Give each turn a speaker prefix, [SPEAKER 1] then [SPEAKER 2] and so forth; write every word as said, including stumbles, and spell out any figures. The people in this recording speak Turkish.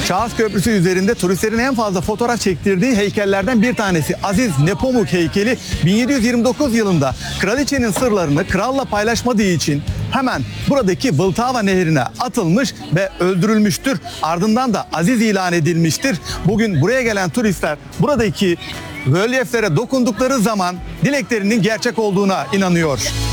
[SPEAKER 1] Çağız Köprüsü üzerinde turistlerin en fazla fotoğraf çektirdiği heykellerden bir tanesi Aziz Nepomuk heykeli bin yedi yüz yirmi dokuz yılında kraliçenin sırlarını kralla paylaşmadığı için hemen buradaki Vltava Nehri'ne atılmış ve öldürülmüştür. Ardından da aziz ilan edilmiştir. Bugün buraya gelen turistler buradaki rölyeflere dokundukları zaman dileklerinin gerçek olduğuna inanıyor.